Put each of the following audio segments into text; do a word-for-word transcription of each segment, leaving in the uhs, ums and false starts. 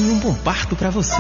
tem um bom parto para você.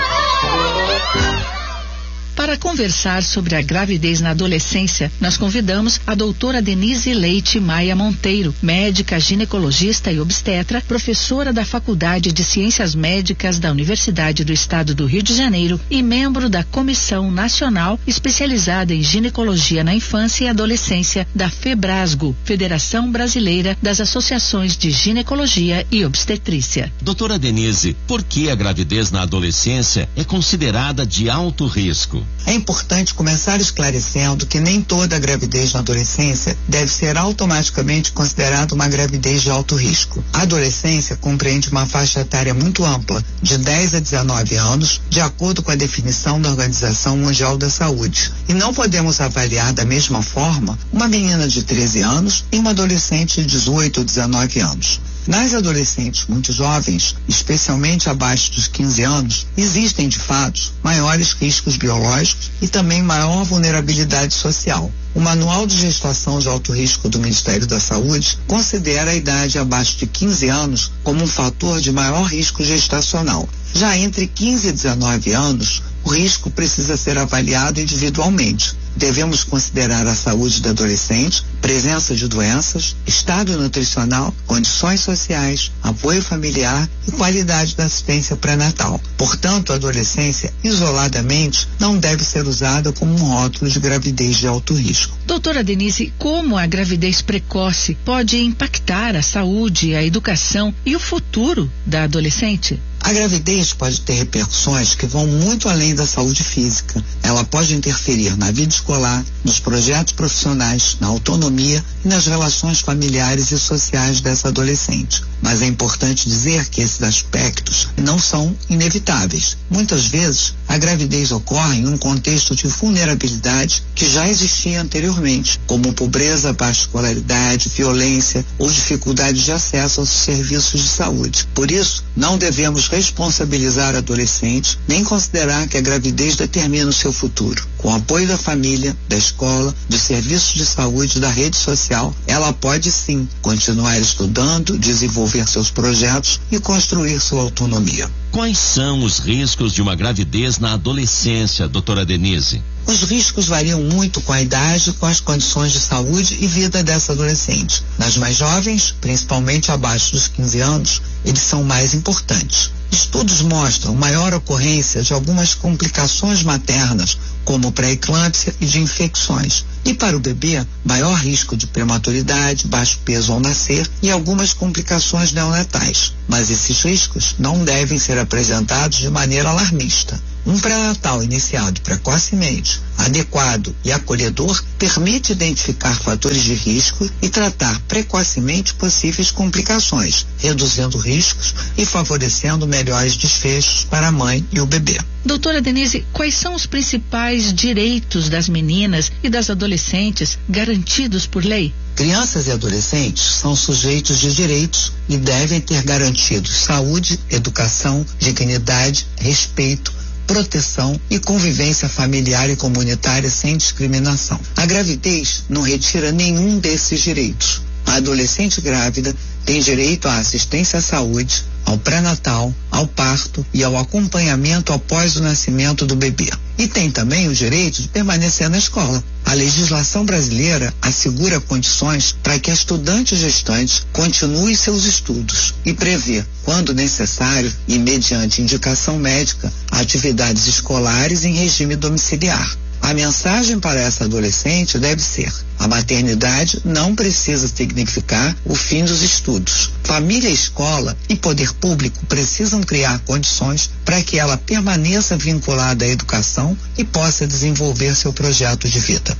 Para conversar sobre a gravidez na adolescência, nós convidamos a doutora Denise Leite Maia Monteiro, médica ginecologista e obstetra, professora da Faculdade de Ciências Médicas da Universidade do Estado do Rio de Janeiro e membro da Comissão Nacional especializada em Ginecologia na Infância e Adolescência da FEBRASGO, Federação Brasileira das Associações de Ginecologia e Obstetrícia. Doutora Denise, por que a gravidez na adolescência é considerada de alto risco? É importante começar esclarecendo que nem toda gravidez na adolescência deve ser automaticamente considerada uma gravidez de alto risco. A adolescência compreende uma faixa etária muito ampla, de dez a dezenove anos, de acordo com a definição da Organização Mundial da Saúde. E não podemos avaliar da mesma forma uma menina de treze anos e uma adolescente de dezoito ou dezenove anos. Nas adolescentes muito jovens, especialmente abaixo dos quinze anos, existem de fato maiores riscos biológicos e também maior vulnerabilidade social. O Manual de Gestação de Alto Risco do Ministério da Saúde considera a idade abaixo de quinze anos como um fator de maior risco gestacional. Já entre quinze e dezenove anos, o risco precisa ser avaliado individualmente. Devemos considerar a saúde do adolescente, presença de doenças, estado nutricional, condições sociais, apoio familiar e qualidade da assistência pré-natal. Portanto, a adolescência, isoladamente, não deve ser usada como um rótulo de gravidez de alto risco. Doutora Denise, como a gravidez precoce pode impactar a saúde, a educação e o futuro da adolescente? A gravidez pode ter repercussões que vão muito além da saúde física. Ela pode interferir na vida escolar, nos projetos profissionais, na autonomia e nas relações familiares e sociais dessa adolescente. Mas é importante dizer que esses aspectos não são inevitáveis. Muitas vezes, a gravidez ocorre em um contexto de vulnerabilidade que já existia anteriormente, como pobreza, baixa escolaridade, violência ou dificuldade de acesso aos serviços de saúde. Por isso, não devemos responsabilizar adolescentes, nem considerar que a gravidez determina o seu futuro. Com o apoio da família, da escola, dos serviços de saúde, da rede social, ela pode sim continuar estudando, desenvolver seus projetos e construir sua autonomia. Quais são os riscos de uma gravidez na adolescência, doutora Denise? Os riscos variam muito com a idade, com as condições de saúde e vida dessa adolescente. Nas mais jovens, principalmente abaixo dos quinze anos, eles são mais importantes. Estudos mostram maior ocorrência de algumas complicações maternas, como pré-eclâmpsia e de infecções. E para o bebê, maior risco de prematuridade, baixo peso ao nascer e algumas complicações neonatais. Mas esses riscos não devem ser apresentados de maneira alarmista. Um pré-natal iniciado precocemente, adequado e acolhedor permite identificar fatores de risco e tratar precocemente possíveis complicações, reduzindo riscos e favorecendo melhores desfechos para a mãe e o bebê. Doutora Denise, quais são os principais direitos das meninas e das adolescentes garantidos por lei? Crianças e adolescentes são sujeitos de direitos e devem ter garantidos saúde, educação, dignidade, respeito, proteção e convivência familiar e comunitária sem discriminação. A gravidez não retira nenhum desses direitos. A adolescente grávida tem direito à assistência à saúde, ao pré-natal, ao parto e ao acompanhamento após o nascimento do bebê. E tem também o direito de permanecer na escola. A legislação brasileira assegura condições para que a estudante gestante continue seus estudos e prevê, quando necessário e mediante indicação médica, atividades escolares em regime domiciliar. A mensagem para essa adolescente deve ser: a maternidade não precisa significar o fim dos estudos. Família, escola e poder público precisam criar condições para que ela permaneça vinculada à educação e possa desenvolver seu projeto de vida.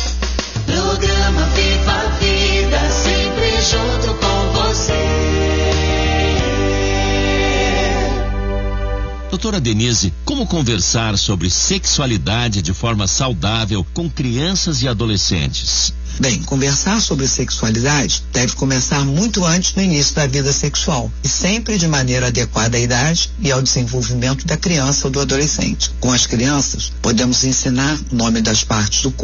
Programa Viva a Vida, sempre junto com você. Doutora Denise, como conversar sobre sexualidade de forma saudável com crianças e adolescentes? Bem, conversar sobre sexualidade deve começar muito antes do início da vida sexual e sempre de maneira adequada à idade e ao desenvolvimento da criança ou do adolescente. Com as crianças, podemos ensinar o nome das partes do corpo,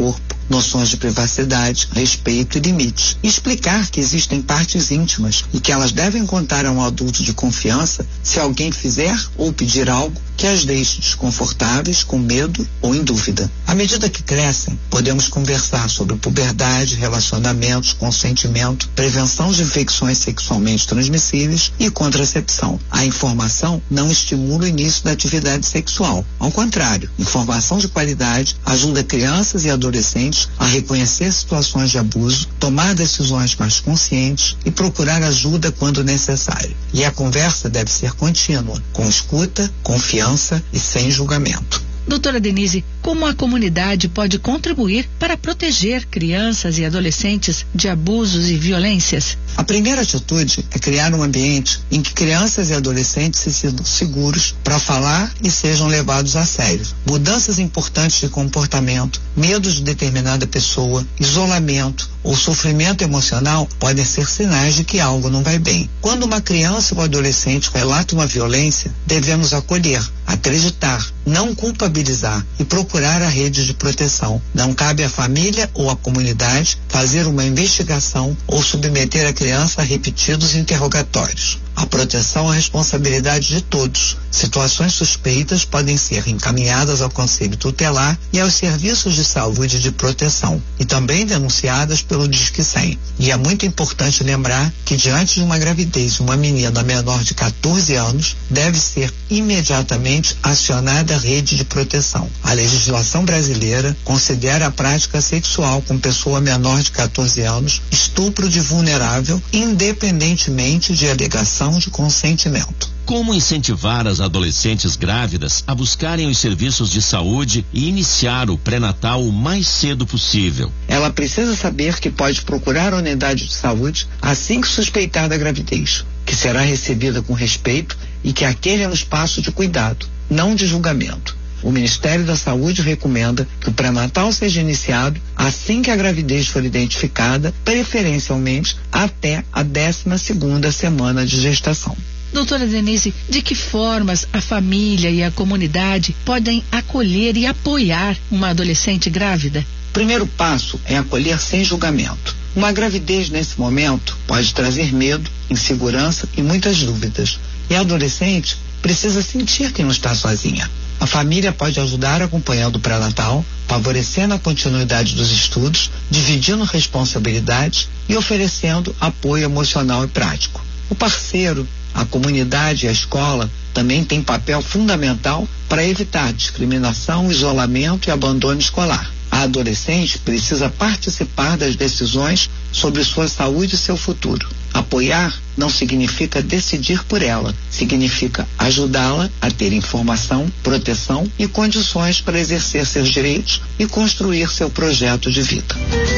noções de privacidade, respeito e limites. E explicar que existem partes íntimas e que elas devem contar a um adulto de confiança se alguém fizer ou pedir algo que as deixe desconfortáveis, com medo ou em dúvida. À medida que crescem, podemos conversar sobre puberdade, relacionamentos, consentimento, prevenção de infecções sexualmente transmissíveis e contracepção. A informação não estimula o início da atividade sexual. Ao contrário, informação de qualidade ajuda crianças e adolescentes a reconhecer situações de abuso, tomar decisões mais conscientes e procurar ajuda quando necessário. E a conversa deve ser contínua, com escuta, confiança e sem julgamento. Doutora Denise, como a comunidade pode contribuir para proteger crianças e adolescentes de abusos e violências? A primeira atitude é criar um ambiente em que crianças e adolescentes se sintam seguros para falar e sejam levados a sério. Mudanças importantes de comportamento, medo de determinada pessoa, isolamento ou sofrimento emocional podem ser sinais de que algo não vai bem. Quando uma criança ou adolescente relata uma violência, devemos acolher, acreditar, não culpabilizar e procurar a rede de proteção. Não cabe à família ou à comunidade fazer uma investigação ou submeter a criança a repetidos interrogatórios. A proteção é a responsabilidade de todos. Situações suspeitas podem ser encaminhadas ao Conselho Tutelar e aos serviços de saúde e de proteção, e também denunciadas pelo Disque cem. E é muito importante lembrar que, diante de uma gravidez de uma menina menor de catorze anos, deve ser imediatamente acionada a rede de proteção. A legislação brasileira considera a prática sexual com pessoa menor de catorze anos estupro de vulnerável, independentemente de alegação de consentimento. Como incentivar as adolescentes grávidas a buscarem os serviços de saúde e iniciar o pré-natal o mais cedo possível? Ela precisa saber que pode procurar a unidade de saúde assim que suspeitar da gravidez, que será recebida com respeito e que aquele é um espaço de cuidado, não de julgamento. O Ministério da Saúde recomenda que o pré-natal seja iniciado assim que a gravidez for identificada, preferencialmente até a décima segunda semana de gestação. Doutora Denise, de que formas a família e a comunidade podem acolher e apoiar uma adolescente grávida? O primeiro passo é acolher sem julgamento. Uma gravidez nesse momento pode trazer medo, insegurança e muitas dúvidas. E a adolescente precisa sentir que não está sozinha. A família pode ajudar acompanhando o pré-natal, favorecendo a continuidade dos estudos, dividindo responsabilidades e oferecendo apoio emocional e prático. O parceiro, a comunidade e a escola também têm papel fundamental para evitar discriminação, isolamento e abandono escolar. A adolescente precisa participar das decisões sobre sua saúde e seu futuro. Apoiar não significa decidir por ela, significa ajudá-la a ter informação, proteção e condições para exercer seus direitos e construir seu projeto de vida.